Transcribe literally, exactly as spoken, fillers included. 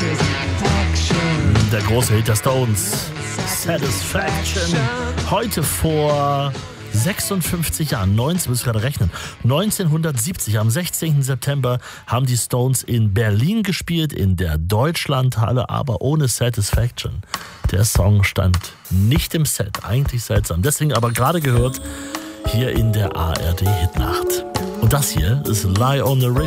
Der große Hit der Stones, Satisfaction. Heute vor sechsundfünfzig Jahren, neunzehn, muss ich gerade rechnen, neunzehnhundertsiebzig, am sechzehnten September haben die Stones in Berlin gespielt, in der Deutschlandhalle, aber ohne Satisfaction. Der Song stand nicht im Set, eigentlich seltsam. Deswegen aber gerade gehört hier in der A R D Hitnacht. Und das hier ist Lie on the Rhythm.